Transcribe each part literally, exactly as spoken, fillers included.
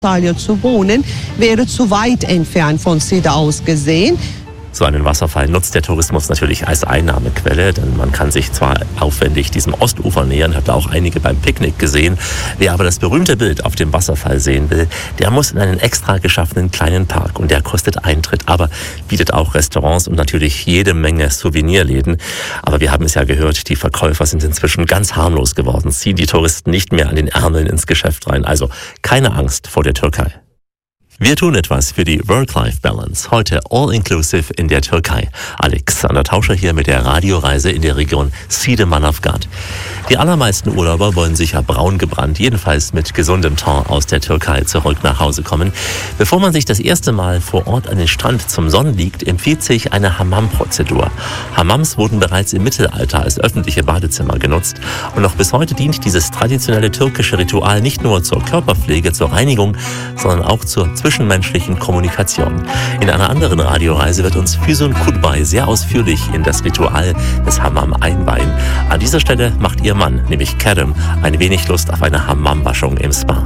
Antalya zu wohnen, wäre zu weit entfernt von Side aus gesehen. So einen Wasserfall nutzt der Tourismus natürlich als Einnahmequelle, denn man kann sich zwar aufwendig diesem Ostufer nähern, hat da auch einige beim Picknick gesehen. Wer aber das berühmte Bild auf dem Wasserfall sehen will, der muss in einen extra geschaffenen kleinen Park und der kostet Eintritt, aber bietet auch Restaurants und natürlich jede Menge Souvenirläden. Aber wir haben es ja gehört, die Verkäufer sind inzwischen ganz harmlos geworden, ziehen die Touristen nicht mehr an den Ärmeln ins Geschäft rein. Also keine Angst vor der Türkei. Wir tun etwas für die Work-Life-Balance. Heute all-inclusive in der Türkei. Alexander Tauscher hier mit der Radioreise in der Region Side Manavgat. Die allermeisten Urlauber wollen sicher braun gebrannt, jedenfalls mit gesundem Teint aus der Türkei zurück nach Hause kommen. Bevor man sich das erste Mal vor Ort an den Strand zum Sonnen liegt, empfiehlt sich eine Hammam-Prozedur. Hammams wurden bereits im Mittelalter als öffentliche Badezimmer genutzt. Und noch bis heute dient dieses traditionelle türkische Ritual nicht nur zur Körperpflege, zur Reinigung, sondern auch zur zwischenmenschlichen Kommunikation. In einer anderen Radioreise wird uns Füsun Kutbay sehr ausführlich in das Ritual des Hammam einweihen. An dieser Stelle macht ihr Mann, nämlich Kerem, ein wenig Lust auf eine Hammam-Waschung im Spa.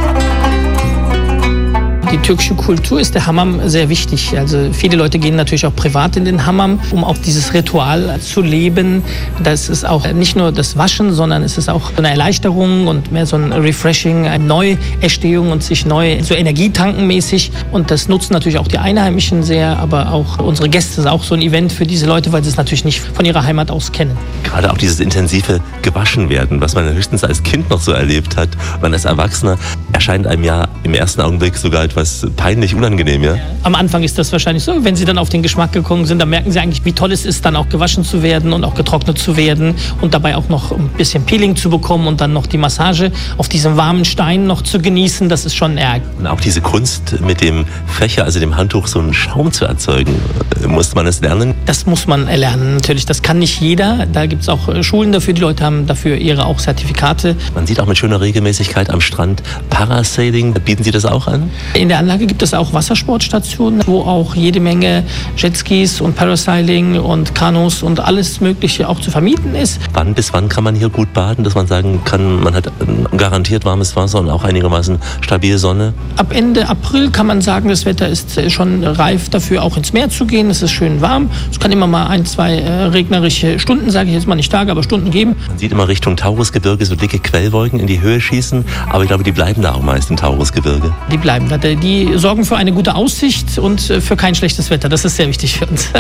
Die türkische Kultur ist der Hammam sehr wichtig. Also viele Leute gehen natürlich auch privat in den Hammam, um auch dieses Ritual zu leben. Das ist auch nicht nur das Waschen, sondern es ist auch eine Erleichterung und mehr so ein Refreshing, eine Neuerstehung und sich neu so energietankenmäßig. Und das nutzen natürlich auch die Einheimischen sehr, aber auch unsere Gäste. Das ist auch so ein Event für diese Leute, weil sie es natürlich nicht von ihrer Heimat aus kennen. Gerade auch dieses intensive Gewaschenwerden, was man höchstens als Kind noch so erlebt hat, man als Erwachsener, erscheint einem ja im ersten Augenblick sogar etwas peinlich unangenehm, ja? Am Anfang ist das wahrscheinlich so. Wenn Sie dann auf den Geschmack gekommen sind, dann merken Sie eigentlich, wie toll es ist, dann auch gewaschen zu werden und auch getrocknet zu werden und dabei auch noch ein bisschen Peeling zu bekommen und dann noch die Massage auf diesem warmen Stein noch zu genießen. Das ist schon eher... Und auch diese Kunst mit dem Fächer, also dem Handtuch, so einen Schaum zu erzeugen, muss man es lernen? Das muss man erlernen, natürlich. Das kann nicht jeder. Da gibt es auch Schulen dafür. Die Leute haben dafür ihre auch Zertifikate. Man sieht auch mit schöner Regelmäßigkeit am Strand Parasailing. Bieten Sie das auch an? In der Anlage gibt es auch Wassersportstationen, wo auch jede Menge Jetskis und Parasailing und Kanus und alles Mögliche auch zu vermieten ist. Wann bis wann kann man hier gut baden, dass man sagen kann, man hat garantiert warmes Wasser und auch einigermaßen stabile Sonne? Ab Ende April kann man sagen, das Wetter ist schon reif dafür, auch ins Meer zu gehen. Es ist schön warm. Es kann immer mal ein, zwei äh, regnerische Stunden, sage ich jetzt mal nicht Tage, aber Stunden geben. Man sieht immer Richtung Taurusgebirge so dicke Quellwolken in die Höhe schießen, aber ich glaube, die bleiben da auch meist im Taurusgebirge. Die bleiben da. Die sorgen für eine gute Aussicht und für kein schlechtes Wetter. Das ist sehr wichtig für uns.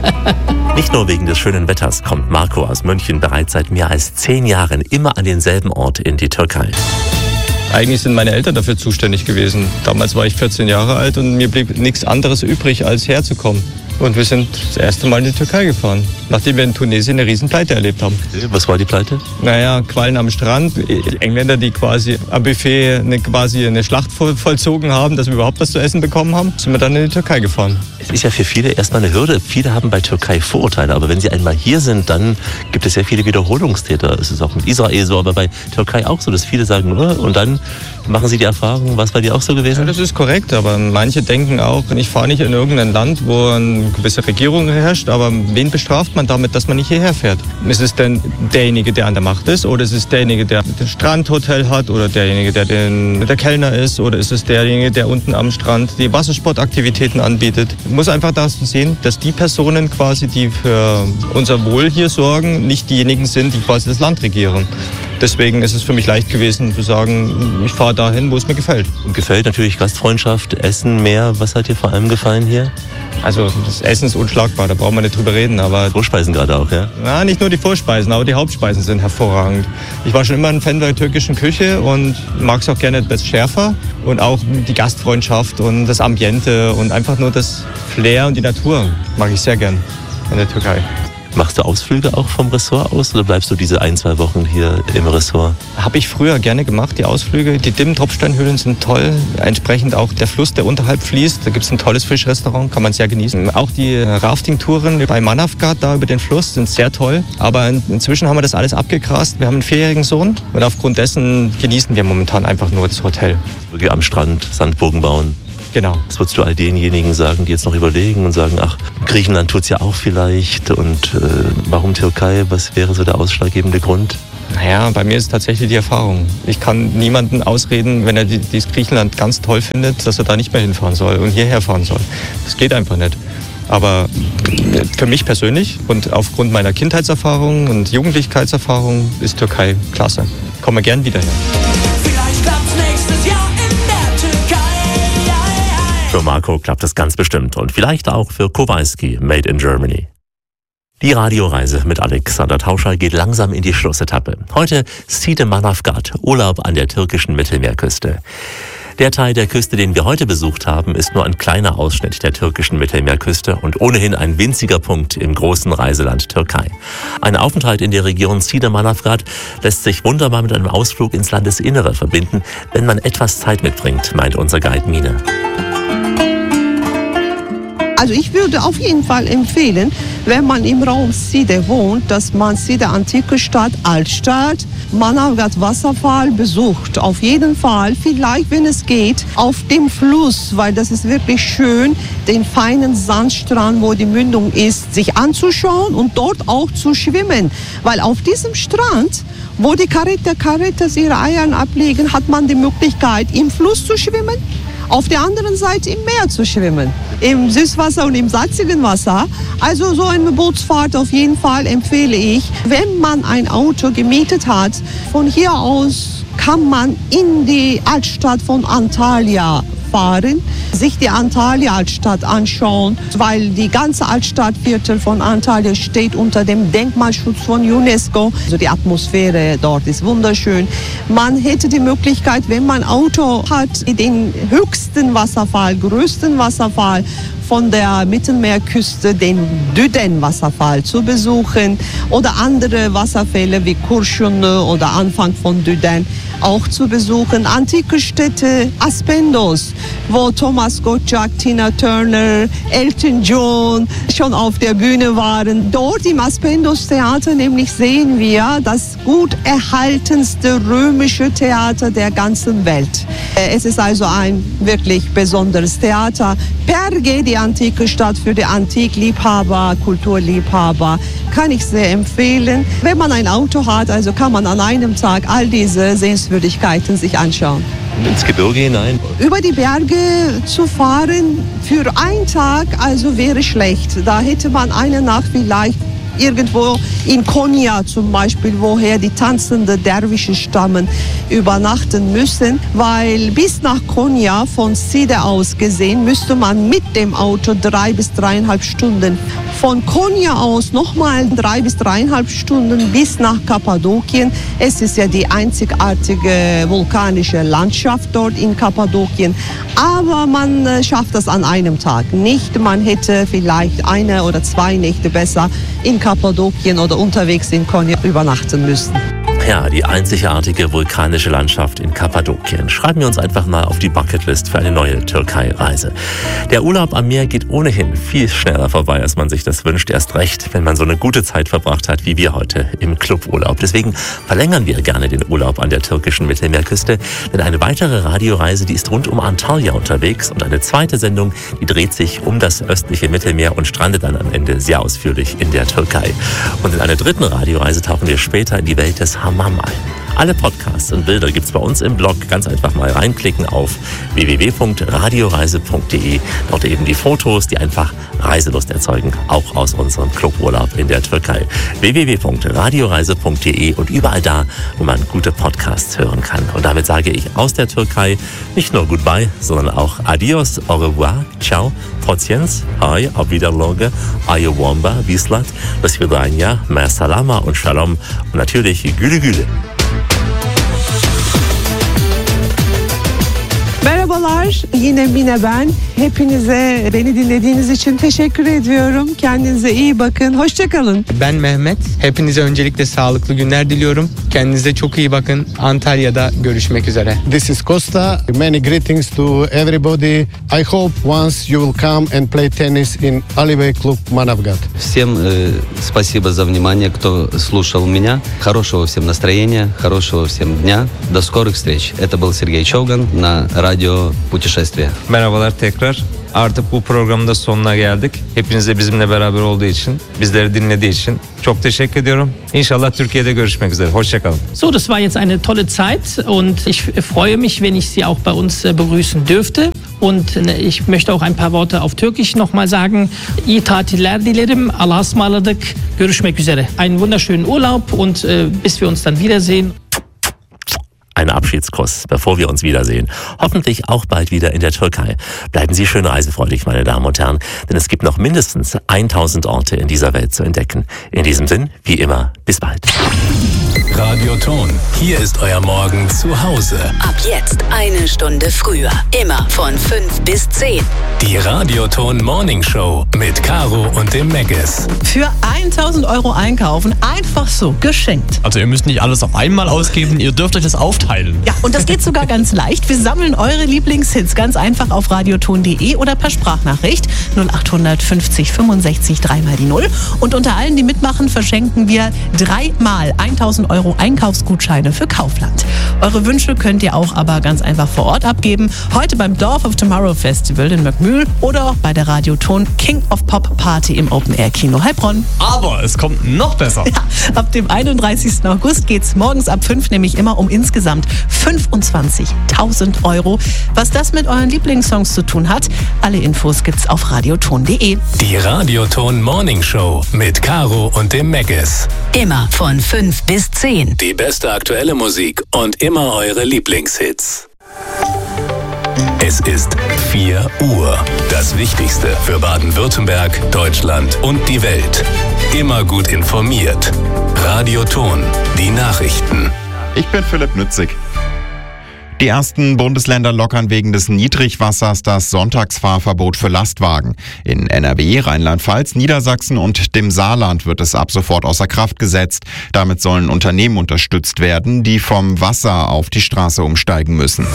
Nicht nur wegen des schönen Wetters kommt Marco aus München bereits seit mehr als zehn Jahren immer an denselben Ort in die Türkei. Eigentlich sind meine Eltern dafür zuständig gewesen. Damals war ich vierzehn Jahre alt und mir blieb nichts anderes übrig, als herzukommen. Und wir sind das erste Mal in die Türkei gefahren, nachdem wir in Tunesien eine Riesenpleite erlebt haben. Was war die Pleite? Naja, Quallen am Strand. Engländer, die quasi am Buffet eine, quasi eine Schlacht voll, vollzogen haben, dass wir überhaupt was zu essen bekommen haben, sind wir dann in die Türkei gefahren. Es ist ja für viele erstmal eine Hürde. Viele haben bei Türkei Vorurteile, aber wenn sie einmal hier sind, dann gibt es sehr viele Wiederholungstäter. Es ist auch mit Israel so, aber bei Türkei auch so, dass viele sagen, oh, und dann machen sie die Erfahrung. Was bei dir auch so gewesen? Ja, das ist korrekt, aber manche denken auch, ich fahre nicht in irgendein Land, wo eine gewisse Regierung herrscht, aber wen bestraft man damit, dass man nicht hierher fährt? Ist es denn derjenige, der an der Macht ist, oder ist es derjenige, der das Strandhotel hat, oder derjenige, der den, der Kellner ist, oder ist es derjenige, der unten am Strand die Wassersportaktivitäten anbietet? Man muss einfach das sehen, dass die Personen quasi, die für unser Wohl hier sorgen, nicht diejenigen sind, die quasi das Land regieren. Deswegen ist es für mich leicht gewesen zu sagen, ich fahre dahin, wo es mir gefällt. Und gefällt natürlich Gastfreundschaft, Essen, Meer. Was hat dir vor allem gefallen hier? Also das Essen ist unschlagbar, da brauchen wir nicht drüber reden. Aber Vorspeisen gerade auch, ja? Ja, nicht nur die Vorspeisen, aber die Hauptspeisen sind hervorragend. Ich war schon immer ein Fan der türkischen Küche und mag es auch gerne etwas schärfer. Und auch die Gastfreundschaft und das Ambiente und einfach nur das Flair und die Natur mag ich sehr gern in der Türkei. Machst du Ausflüge auch vom Ressort aus oder bleibst du diese ein, zwei Wochen hier im Ressort? Habe ich früher gerne gemacht, die Ausflüge. Die Dim-Tropfsteinhöhlen sind toll. Entsprechend auch der Fluss, der unterhalb fließt. Da gibt es ein tolles Fischrestaurant, kann man sehr genießen. Auch die Rafting-Touren bei Manavgat da über den Fluss sind sehr toll. Aber inzwischen haben wir das alles abgegrast. Wir haben einen vierjährigen Sohn und aufgrund dessen genießen wir momentan einfach nur das Hotel. Wirklich am Strand Sandburgen bauen. Genau. Was würdest du all denjenigen sagen, die jetzt noch überlegen und sagen, ach, Griechenland tut's ja auch vielleicht und äh, warum Türkei? Was wäre so der ausschlaggebende Grund? Naja, bei mir ist es tatsächlich die Erfahrung. Ich kann niemanden ausreden, wenn er dieses Griechenland ganz toll findet, dass er da nicht mehr hinfahren soll und hierher fahren soll. Das geht einfach nicht. Aber für mich persönlich und aufgrund meiner Kindheitserfahrung und Jugendlichkeitserfahrung ist Türkei klasse. Komme gern wieder her. Vielleicht klappt's nächstes Jahr in der Türkei. Für Marco klappt es ganz bestimmt und vielleicht auch für Kowalski, Made in Germany. Die Radioreise mit Alexander Tauscher geht langsam in die Schlussetappe. Heute Side Manavgat, Urlaub an der türkischen Mittelmeerküste. Der Teil der Küste, den wir heute besucht haben, ist nur ein kleiner Ausschnitt der türkischen Mittelmeerküste und ohnehin ein winziger Punkt im großen Reiseland Türkei. Ein Aufenthalt in der Region Side Manavgat lässt sich wunderbar mit einem Ausflug ins Landesinnere verbinden, wenn man etwas Zeit mitbringt, meint unser Guide Mine. Also ich würde auf jeden Fall empfehlen, wenn man im Raum Side wohnt, dass man Side Antike Stadt, Altstadt, Manavgat Wasserfall besucht. Auf jeden Fall, vielleicht wenn es geht, auf dem Fluss, weil das ist wirklich schön, den feinen Sandstrand, wo die Mündung ist, sich anzuschauen und dort auch zu schwimmen. Weil auf diesem Strand, wo die Caretta Carrettas ihre Eier ablegen, hat man die Möglichkeit, im Fluss zu schwimmen, auf der anderen Seite im Meer zu schwimmen, im Süßwasser und im salzigen Wasser. Also so eine Bootsfahrt auf jeden Fall empfehle ich. Wenn man ein Auto gemietet hat, von hier aus kann man in die Altstadt von Antalya fahren, sich die Antalya-Altstadt anschauen, weil die ganze Altstadtviertel von Antalya steht unter dem Denkmalschutz von UNESCO. Also die Atmosphäre dort ist wunderschön. Man hätte die Möglichkeit, wenn man ein Auto hat, den höchsten Wasserfall, größten Wasserfall von der Mittelmeerküste, den Düden-Wasserfall zu besuchen oder andere Wasserfälle wie Kurşunlu oder Anfang von Düden auch zu besuchen. Antike Städte, Aspendos, wo Thomas Gottschalk, Tina Turner, Elton John schon auf der Bühne waren. Dort im Aspendos Theater nämlich sehen wir das gut erhaltenste römische Theater der ganzen Welt. Es ist also ein wirklich besonderes Theater. Perge, die antike Stadt für die Antikliebhaber, Kulturliebhaber, kann ich sehr empfehlen. Wenn man ein Auto hat, also kann man an einem Tag all diese Sehenswürdigkeiten sich anschauen. Ins Gebirge hinein? Über die Berge zu fahren für einen Tag, also wäre schlecht. Da hätte man eine Nacht vielleicht irgendwo in Konya zum Beispiel, woher die tanzenden Derwische stammen, übernachten müssen, weil bis nach Konya von Side aus gesehen müsste man mit dem Auto drei bis dreieinhalb Stunden. Von Konya aus nochmal drei bis dreieinhalb Stunden bis nach Kappadokien. Es ist ja die einzigartige vulkanische Landschaft dort in Kappadokien. Aber man schafft das an einem Tag nicht. Man hätte vielleicht eine oder zwei Nächte besser in Kappadokien oder unterwegs in Konya übernachten müssen. Ja, die einzigartige vulkanische Landschaft in Kappadokien. Schreiben wir uns einfach mal auf die Bucketlist für eine neue Türkei-Reise. Der Urlaub am Meer geht ohnehin viel schneller vorbei, als man sich das wünscht. Erst recht, wenn man so eine gute Zeit verbracht hat, wie wir heute im Cluburlaub. Deswegen verlängern wir gerne den Urlaub an der türkischen Mittelmeerküste. Denn eine weitere Radioreise, die ist rund um Antalya unterwegs. Und eine zweite Sendung, die dreht sich um das östliche Mittelmeer und strandet dann am Ende sehr ausführlich in der Türkei. Und in einer dritten Radioreise tauchen wir später in die Welt des Hammam ein. Alle Podcasts und Bilder gibt's bei uns im Blog. Ganz einfach mal reinklicken auf w w w punkt radioreise punkt d e. Dort eben die Fotos, die einfach Reiselust erzeugen, auch aus unserem Cluburlaub in der Türkei. w w w punkt radioreise punkt d e und überall da, wo man gute Podcasts hören kann. Und damit sage ich aus der Türkei nicht nur Goodbye, sondern auch Adios, au revoir, ciao, Patience, hi, auf Wiederloge, Ayowamba, Wislat, до свидания, ma salama und Shalom und natürlich Güle Güle. Merhabalar, yine Mine ben. Hepinize beni dinlediğiniz için teşekkür ediyorum. Kendinize iyi bakın. Hoşça kalın. Ben Mehmet. Hepinize öncelikle sağlıklı günler diliyorum. Kendinize çok iyi bakın. Antalya'da görüşmek üzere. This is Costa. Many greetings to everybody. I hope once you will come and play tennis in Alibey Club Manavgat. Всем э, спасибо за внимание, кто слушал меня. Хорошего всем настроения, хорошего всем дня. До скорых встреч. Это был Сергей Човган на радио «Путешествие». Merhabalar tekrar. Artık bu programın da sonuna geldik. Hepinize bizimle beraber olduğu için, bizleri dinlediği için çok teşekkür ediyorum. İnşallah Türkiye'de görüşmek üzere. Hoşçakalın. So, das war jetzt eine tolle Zeit und ich freue mich, wenn ich Sie auch bei uns begrüßen dürfte. Und ich möchte auch ein paar Worte auf Türkisch nochmal sagen. İyi tatiller dilerim. Allah'a ısmarladık. Görüşmek üzere. Einen wunderschönen Urlaub und äh, bis wir uns dann wiedersehen. Ein Abschiedskuss, bevor wir uns wiedersehen. Hoffentlich auch bald wieder in der Türkei. Bleiben Sie schön reisefreudig, meine Damen und Herren, denn es gibt noch mindestens tausend Orte in dieser Welt zu entdecken. In diesem Sinn, wie immer, bis bald. Radioton, hier ist euer Morgen zu Hause. Ab jetzt eine Stunde früher. Immer von fünf bis zehn. Die Radioton Morning Show mit Caro und dem Meggis. Für tausend Euro einkaufen, einfach so, geschenkt. Also ihr müsst nicht alles auf einmal ausgeben, ihr dürft euch das aufteilen. Ja, und das geht sogar ganz leicht. Wir sammeln eure Lieblingshits ganz einfach auf radioton punkt de oder per Sprachnachricht null acht fünfzig fünfundsechzig dreimal die Null. Und unter allen, die mitmachen, verschenken wir dreimal tausend Euro Einkaufsgutscheine für Kaufland. Eure Wünsche könnt ihr auch aber ganz einfach vor Ort abgeben. Heute beim Dorf of Tomorrow Festival in Möckmühl oder auch bei der Radioton King of Pop Party im Open Air Kino Heilbronn. Aber es kommt noch besser. Ja, ab dem einunddreißigsten August geht's morgens ab fünf nämlich immer um insgesamt fünfundzwanzigtausend Euro. Was das mit euren Lieblingssongs zu tun hat, alle Infos gibt's auf radioton punkt de. Die Radioton Morning Show mit Caro und dem Meggis. Immer von fünf bis zehn. Die beste aktuelle Musik und immer eure Lieblingshits. Es ist vier Uhr. Das Wichtigste für Baden-Württemberg, Deutschland und die Welt. Immer gut informiert. Radioton, die Nachrichten. Ich bin Philipp Nützig. Die ersten Bundesländer lockern wegen des Niedrigwassers das Sonntagsfahrverbot für Lastwagen. In N R W, Rheinland-Pfalz, Niedersachsen und dem Saarland wird es ab sofort außer Kraft gesetzt. Damit sollen Unternehmen unterstützt werden, die vom Wasser auf die Straße umsteigen müssen.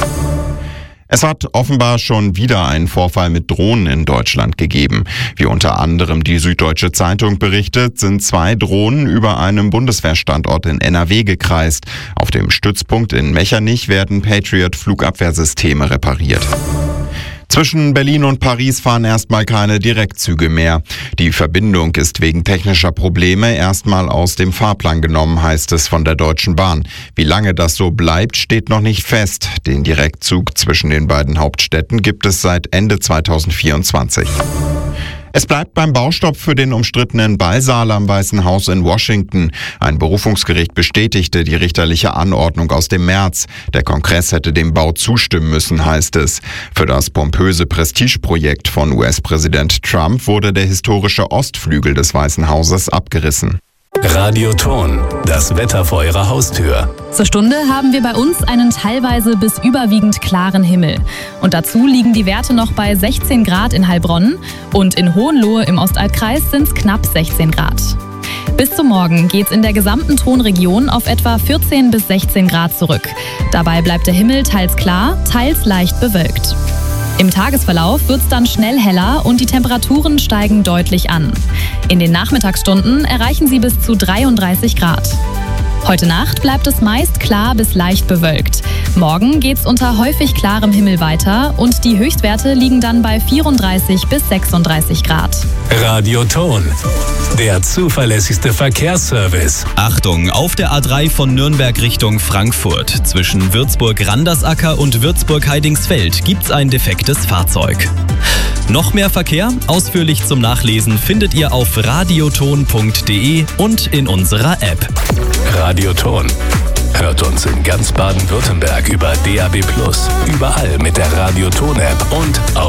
Es hat offenbar schon wieder einen Vorfall mit Drohnen in Deutschland gegeben. Wie unter anderem die Süddeutsche Zeitung berichtet, sind zwei Drohnen über einem Bundeswehrstandort in N R W gekreist. Auf dem Stützpunkt in Mechernich werden Patriot-Flugabwehrsysteme repariert. Zwischen Berlin und Paris fahren erstmal keine Direktzüge mehr. Die Verbindung ist wegen technischer Probleme erstmal aus dem Fahrplan genommen, heißt es von der Deutschen Bahn. Wie lange das so bleibt, steht noch nicht fest. Den Direktzug zwischen den beiden Hauptstädten gibt es seit Ende zweitausendvierundzwanzig. Es bleibt beim Baustopp für den umstrittenen Ballsaal am Weißen Haus in Washington. Ein Berufungsgericht bestätigte die richterliche Anordnung aus dem März. Der Kongress hätte dem Bau zustimmen müssen, heißt es. Für das pompöse Prestigeprojekt von U S-Präsident Trump wurde der historische Ostflügel des Weißen Hauses abgerissen. Radioton, das Wetter vor Ihrer Haustür. Zur Stunde haben wir bei uns einen teilweise bis überwiegend klaren Himmel. Und dazu liegen die Werte noch bei sechzehn Grad in Heilbronn und in Hohenlohe im Ostalbkreis sind es knapp sechzehn Grad. Bis zum Morgen geht's in der gesamten Tonregion auf etwa vierzehn bis sechzehn Grad zurück. Dabei bleibt der Himmel teils klar, teils leicht bewölkt. Im Tagesverlauf wird es dann schnell heller und die Temperaturen steigen deutlich an. In den Nachmittagsstunden erreichen sie bis zu dreiunddreißig Grad. Heute Nacht bleibt es meist klar bis leicht bewölkt. Morgen geht's unter häufig klarem Himmel weiter und die Höchstwerte liegen dann bei vierunddreißig bis sechsunddreißig Grad. Radioton, der zuverlässigste Verkehrsservice. Achtung, auf der A drei von Nürnberg Richtung Frankfurt. Zwischen Würzburg-Randersacker und Würzburg-Heidingsfeld gibt's ein defektes Fahrzeug. Noch mehr Verkehr? Ausführlich zum Nachlesen findet ihr auf radioton punkt de und in unserer App. Radioton. Hört uns in ganz Baden-Württemberg über D A B plus, überall mit der Radioton-App und auf